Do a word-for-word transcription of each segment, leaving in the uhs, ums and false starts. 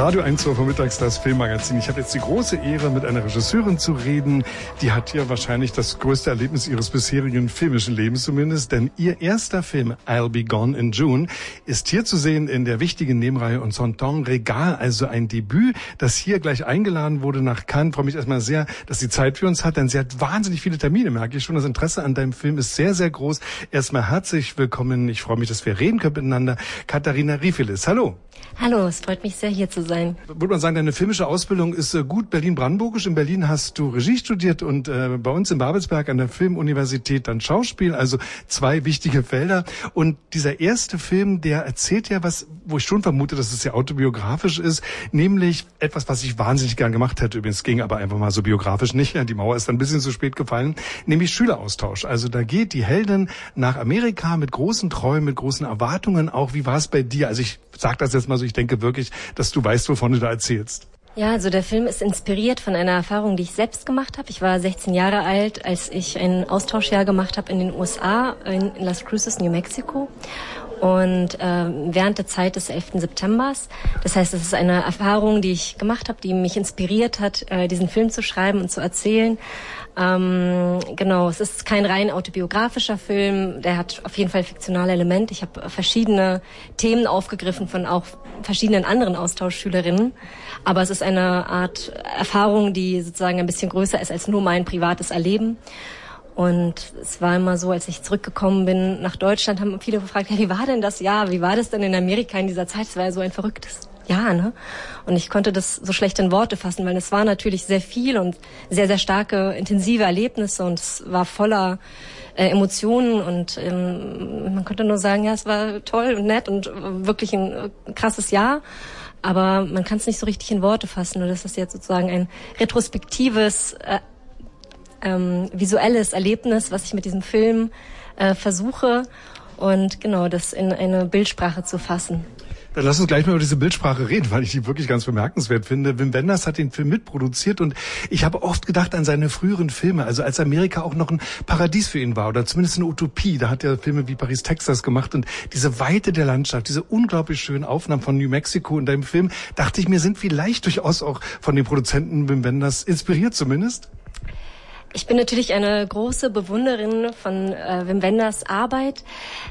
Radio eins Uhr vormittags, das Filmmagazin. Ich habe jetzt die große Ehre, mit einer Regisseurin zu reden. Die hat hier wahrscheinlich das größte Erlebnis ihres bisherigen filmischen Lebens zumindest. Denn ihr erster Film, I'll Be Gone in June, ist hier zu sehen in der wichtigen Nebenreihe Un Sonntag Regal. Also ein Debüt, das hier gleich eingeladen wurde nach Cannes. Ich freue mich erstmal sehr, dass sie Zeit für uns hat, denn sie hat wahnsinnig viele Termine, merke ich schon. Das Interesse an deinem Film ist sehr, sehr groß. Erstmal herzlich willkommen. Ich freue mich, dass wir reden können miteinander. Katharina Riefelis, hallo. Hallo, es freut mich sehr, hier zu sein. Würde man sagen, deine filmische Ausbildung ist äh, gut Berlin-Brandenburgisch. In Berlin hast du Regie studiert und äh, bei uns in Babelsberg an der Filmuniversität dann Schauspiel, also zwei wichtige Felder. Und dieser erste Film, der erzählt ja was, wo ich schon vermute, dass es ja autobiografisch ist, nämlich etwas, was ich wahnsinnig gern gemacht hätte. Übrigens ging aber einfach mal so biografisch nicht. Ja, die Mauer ist dann ein bisschen zu spät gefallen, nämlich Schüleraustausch. Also da geht die Heldin nach Amerika mit großen Träumen, mit großen Erwartungen. Auch wie war es bei dir? Also ich sage das jetzt mal so, ich denke wirklich, dass du weißt, wovon du da erzählst. Ja, also der Film ist inspiriert von einer Erfahrung, die ich selbst gemacht habe. Ich war sechzehn Jahre alt, als ich ein Austauschjahr gemacht habe in den U S A, in Las Cruces, New Mexico. Und äh, während der Zeit des elften Septembers. Das heißt, es ist eine Erfahrung, die ich gemacht habe, die mich inspiriert hat, äh, diesen Film zu schreiben und zu erzählen. Ähm, genau, es ist kein rein autobiografischer Film, der hat auf jeden Fall fiktionale Elemente. Ich habe verschiedene Themen aufgegriffen von auch verschiedenen anderen Austauschschülerinnen, aber es ist eine Art Erfahrung, die sozusagen ein bisschen größer ist als nur mein privates Erleben. Und es war immer so, als ich zurückgekommen bin nach Deutschland, haben viele gefragt, ja, wie war denn das Jahr? Wie war das denn in Amerika in dieser Zeit? Es war ja so ein verrücktes Jahr, ne? Und ich konnte das so schlecht in Worte fassen, weil es war natürlich sehr viel und sehr, sehr starke, intensive Erlebnisse und es war voller äh, Emotionen und ähm, man konnte nur sagen, ja, es war toll und nett und wirklich ein äh, krasses Jahr. Aber man kann es nicht so richtig in Worte fassen. Und das ist jetzt sozusagen ein retrospektives äh, Ähm, visuelles Erlebnis, was ich mit diesem Film äh, versuche und genau das in eine Bildsprache zu fassen. Dann lass uns gleich mal über diese Bildsprache reden, weil ich die wirklich ganz bemerkenswert finde. Wim Wenders hat den Film mitproduziert und ich habe oft gedacht an seine früheren Filme, also als Amerika auch noch ein Paradies für ihn war oder zumindest eine Utopie. Da hat er Filme wie Paris, Texas gemacht und diese Weite der Landschaft, diese unglaublich schönen Aufnahmen von New Mexico in deinem Film, dachte ich mir, sind vielleicht durchaus auch von den Produzenten Wim Wenders inspiriert zumindest. Ich bin natürlich eine große Bewunderin von äh, Wim Wenders Arbeit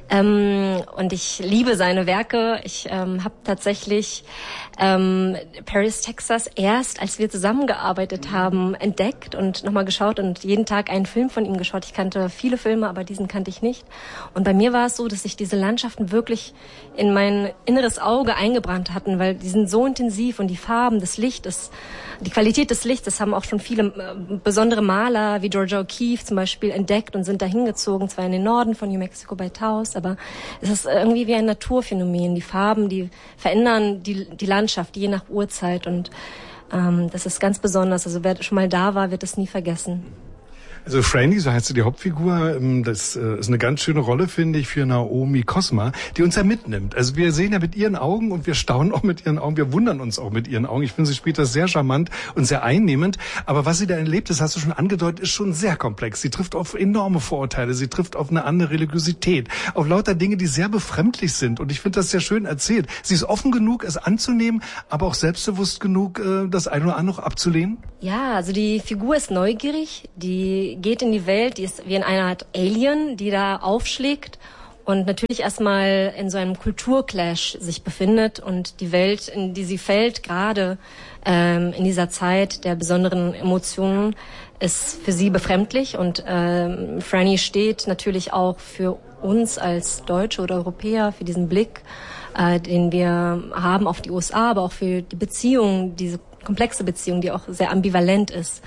ähm, und ich liebe seine Werke. Ich ähm, habe tatsächlich ähm, Paris, Texas erst, als wir zusammengearbeitet haben, entdeckt und nochmal geschaut und jeden Tag einen Film von ihm geschaut. Ich kannte viele Filme, aber diesen kannte ich nicht. Und bei mir war es so, dass sich diese Landschaften wirklich in mein inneres Auge eingebrannt hatten, weil die sind so intensiv und die Farben, das Licht, das, die Qualität des Lichts, das haben auch schon viele äh, besondere Maler wie Georgia O'Keeffe zum Beispiel entdeckt und sind da hingezogen, zwar in den Norden von New Mexico bei Taos, aber es ist irgendwie wie ein Naturphänomen. Die Farben, die verändern die, die Landschaft je nach Uhrzeit und ähm, das ist ganz besonders. Also wer schon mal da war, wird es nie vergessen. Also Franny, so heißt sie die Hauptfigur, das ist eine ganz schöne Rolle, finde ich, für Naomi Cosma, die uns ja mitnimmt. Also wir sehen ja mit ihren Augen und wir staunen auch mit ihren Augen, wir wundern uns auch mit ihren Augen. Ich finde, sie spielt das sehr charmant und sehr einnehmend. Aber was sie da erlebt, das hast du schon angedeutet, ist schon sehr komplex. Sie trifft auf enorme Vorurteile, sie trifft auf eine andere Religiosität, auf lauter Dinge, die sehr befremdlich sind. Und ich finde das sehr schön erzählt. Sie ist offen genug, es anzunehmen, aber auch selbstbewusst genug, das eine oder andere abzulehnen. Ja, also die Figur ist neugierig, die geht in die Welt, die ist wie in einer Art Alien, die da aufschlägt und natürlich erstmal in so einem Kulturclash sich befindet und die Welt, in die sie fällt, gerade ähm, in dieser Zeit der besonderen Emotionen, ist für sie befremdlich und ähm, Franny steht natürlich auch für uns als Deutsche oder Europäer, für diesen Blick, äh, den wir haben auf die U S A, aber auch für die Beziehung, diese komplexe Beziehung, die auch sehr ambivalent ist.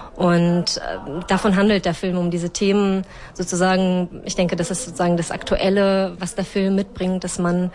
Und äh, davon handelt der Film, um diese Themen sozusagen. Ich denke, das ist sozusagen das Aktuelle, was der Film mitbringt, dass man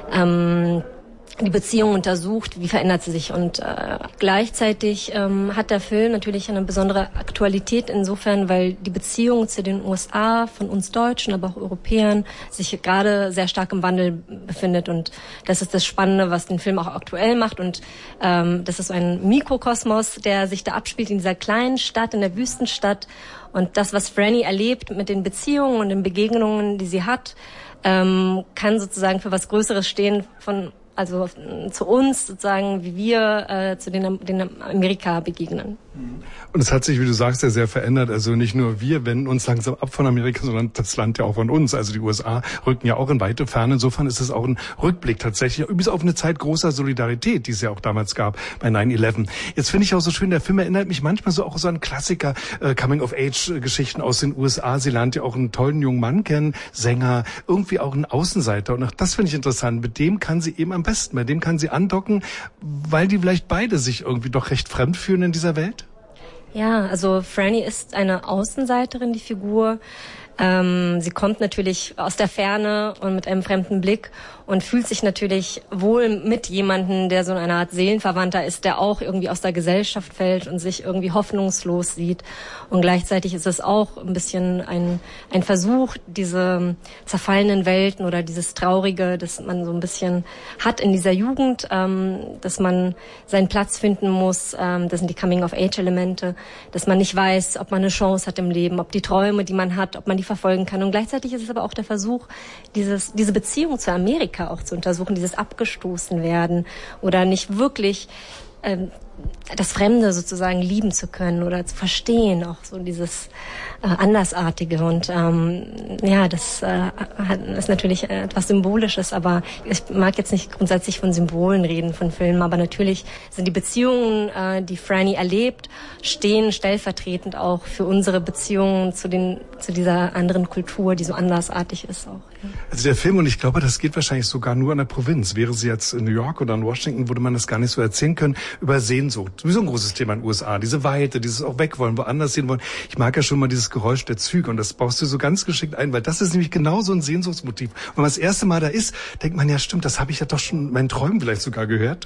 ähm, die Beziehung untersucht, wie verändert sie sich. Und äh, gleichzeitig ähm, hat der Film natürlich eine besondere Aktualität insofern, weil die Beziehung zu den U S A von uns Deutschen, aber auch Europäern sich gerade sehr stark im Wandel befindet. Und das ist das Spannende, was den Film auch aktuell macht. Und ähm, das ist so ein Mikrokosmos, der sich da abspielt in dieser kleinen Stadt, in der Wüstenstadt. Und das, was Franny erlebt mit den Beziehungen und den Begegnungen, die sie hat, ähm, kann sozusagen für was Größeres stehen, von also zu uns sozusagen, wie wir äh, zu den, den Amerika begegnen. Und es hat sich, wie du sagst, ja sehr verändert. Also nicht nur wir wenden uns langsam ab von Amerika, sondern das Land ja auch von uns. Also die U S A rücken ja auch in weite Ferne. Insofern ist es auch ein Rückblick tatsächlich, bis auf eine Zeit großer Solidarität, die es ja auch damals gab bei nine eleven. Jetzt finde ich auch so schön, der Film erinnert mich manchmal so auch so an Klassiker, äh, Coming-of-Age-Geschichten aus den U S A. Sie lernt ja auch einen tollen jungen Mann kennen, Sänger, irgendwie auch einen Außenseiter. Und auch das finde ich interessant. Mit dem kann sie eben am besten, bei dem kann sie andocken, weil die vielleicht beide sich irgendwie doch recht fremd fühlen in dieser Welt. Ja, also Franny ist eine Außenseiterin, die Figur. Ähm, sie kommt natürlich aus der Ferne und mit einem fremden Blick und fühlt sich natürlich wohl mit jemandem, der so eine Art Seelenverwandter ist, der auch irgendwie aus der Gesellschaft fällt und sich irgendwie hoffnungslos sieht. Und gleichzeitig ist es auch ein bisschen ein, ein Versuch, diese zerfallenen Welten oder dieses Traurige, das man so ein bisschen hat in dieser Jugend, ähm, dass man seinen Platz finden muss. Ähm, das sind die Coming-of-Age-Elemente, dass man nicht weiß, ob man eine Chance hat im Leben, ob die Träume, die man hat, ob man die verfolgen kann. Und gleichzeitig ist es aber auch der Versuch, dieses, diese Beziehung zu Amerika auch zu untersuchen, dieses abgestoßen werden oder nicht wirklich ähm, das Fremde sozusagen lieben zu können oder zu verstehen, auch so dieses äh, Andersartige. Und ähm, ja, das äh, ist natürlich etwas Symbolisches, aber ich mag jetzt nicht grundsätzlich von Symbolen reden, von Filmen, aber natürlich sind die Beziehungen, äh, die Franny erlebt, stehen stellvertretend auch für unsere Beziehungen zu den zu dieser anderen Kultur, die so andersartig ist auch. Ja. Also der Film, und ich glaube, das geht wahrscheinlich sogar nur in der Provinz. Wäre sie jetzt in New York oder in Washington, würde man das gar nicht so erzählen können, über Sehnsucht. Sowieso ein großes Thema in den U S A. Diese Weite, dieses auch weg wollen, woanders hin wollen. Ich mag ja schon mal dieses Geräusch der Züge und das baust du so ganz geschickt ein, weil das ist nämlich genau so ein Sehnsuchtsmotiv. Und wenn man das erste Mal da ist, denkt man, ja stimmt, das habe ich ja doch schon in meinen Träumen vielleicht sogar gehört.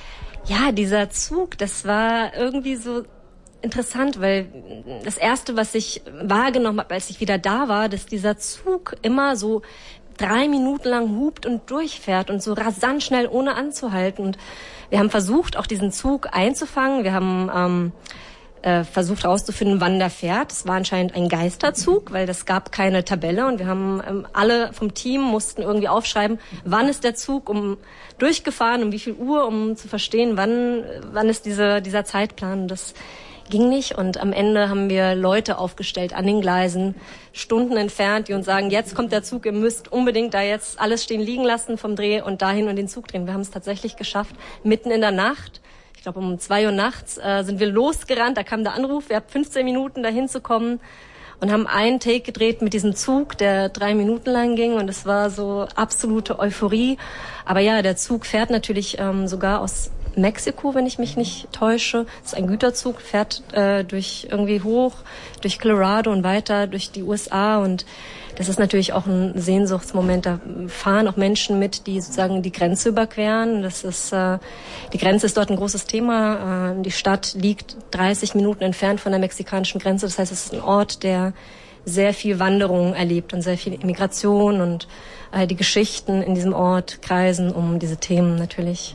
Ja, dieser Zug, das war irgendwie so interessant, weil das Erste, was ich wahrgenommen habe, als ich wieder da war, dass dieser Zug immer so drei Minuten lang hupt und durchfährt und so rasant schnell, ohne anzuhalten. Und wir haben versucht, auch diesen Zug einzufangen. Wir haben ähm, äh, versucht herauszufinden, wann der fährt. Es war anscheinend ein Geisterzug, weil es gab keine Tabelle. Und wir haben ähm, alle vom Team mussten irgendwie aufschreiben, wann ist der Zug um durchgefahren, um wie viel Uhr, um zu verstehen, wann wann ist diese dieser Zeitplan. Das ging nicht und am Ende haben wir Leute aufgestellt an den Gleisen, Stunden entfernt, die uns sagen, jetzt kommt der Zug, ihr müsst unbedingt da jetzt alles stehen liegen lassen vom Dreh und dahin und den Zug drehen. Wir haben es tatsächlich geschafft, mitten in der Nacht, ich glaube um zwei Uhr nachts, äh, sind wir losgerannt, da kam der Anruf, wir haben fünfzehn Minuten dahin zu kommen und haben einen Take gedreht mit diesem Zug, der drei Minuten lang ging und es war so absolute Euphorie. Aber ja, der Zug fährt natürlich ähm, sogar aus Mexiko, wenn ich mich nicht täusche. Das ist ein Güterzug, fährt äh, durch irgendwie hoch, durch Colorado und weiter durch die U S A und das ist natürlich auch ein Sehnsuchtsmoment. Da fahren auch Menschen mit, die sozusagen die Grenze überqueren. Das ist äh, die Grenze ist dort ein großes Thema. Äh, die Stadt liegt dreißig Minuten entfernt von der mexikanischen Grenze. Das heißt, es ist ein Ort, der sehr viel Wanderung erlebt und sehr viel Immigration und äh, die Geschichten in diesem Ort kreisen um diese Themen natürlich.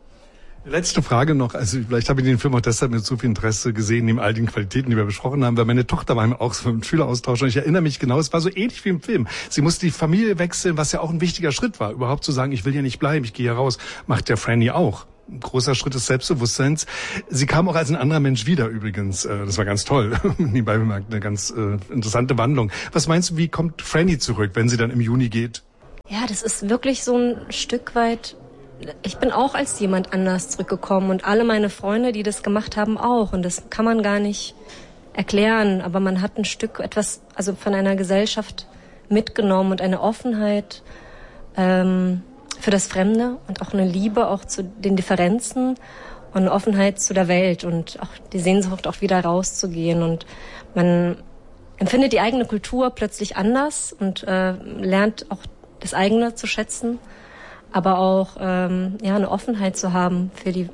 Letzte Frage noch, also vielleicht habe ich den Film auch deshalb mit so viel Interesse gesehen, neben all den Qualitäten, die wir besprochen haben, weil meine Tochter war auch so im Schüleraustausch und ich erinnere mich genau, es war so ähnlich wie im Film. Sie musste die Familie wechseln, was ja auch ein wichtiger Schritt war, überhaupt zu sagen, ich will hier nicht bleiben, ich gehe hier raus, macht der Franny auch. Ein großer Schritt des Selbstbewusstseins. Sie kam auch als ein anderer Mensch wieder übrigens, das war ganz toll, nebenbei bemerkt, eine ganz äh, interessante Wandlung. Was meinst du, wie kommt Franny zurück, wenn sie dann im Juni geht? Ja, das ist wirklich so ein Stück weit. Ich bin auch als jemand anders zurückgekommen und alle meine Freunde, die das gemacht haben, auch. Und das kann man gar nicht erklären, aber man hat ein Stück etwas, also von einer Gesellschaft mitgenommen und eine Offenheit ähm, für das Fremde und auch eine Liebe auch zu den Differenzen und eine Offenheit zu der Welt und auch die Sehnsucht, auch wieder rauszugehen. Und man empfindet die eigene Kultur plötzlich anders und äh, lernt auch das eigene zu schätzen. Aber auch ähm, ja eine Offenheit zu haben für die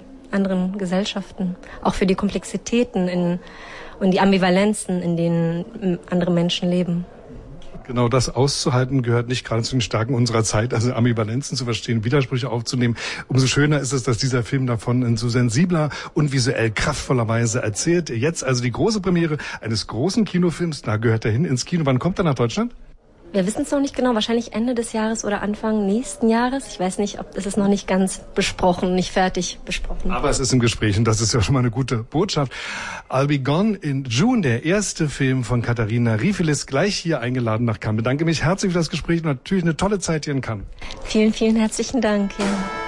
anderen Gesellschaften, auch für die Komplexitäten in, und die Ambivalenzen, in denen andere Menschen leben. Genau das auszuhalten gehört nicht gerade zu den Starken unserer Zeit, also Ambivalenzen zu verstehen, Widersprüche aufzunehmen. Umso schöner ist es, dass dieser Film davon in so sensibler und visuell kraftvoller Weise erzählt. Jetzt also die große Premiere eines großen Kinofilms, da gehört er hin ins Kino. Wann kommt er nach Deutschland? wir wissen es noch nicht genau, wahrscheinlich Ende des Jahres oder Anfang nächsten Jahres. Ich weiß nicht, ob es ist noch nicht ganz besprochen, nicht fertig besprochen. Aber es ist im Gespräch und das ist ja schon mal eine gute Botschaft. I'll Be Gone in June, der erste Film von Katharina Riefelis, gleich hier eingeladen nach Cannes. Bedanke mich herzlich für das Gespräch und natürlich eine tolle Zeit hier in Cannes. Vielen, vielen herzlichen Dank. Ja.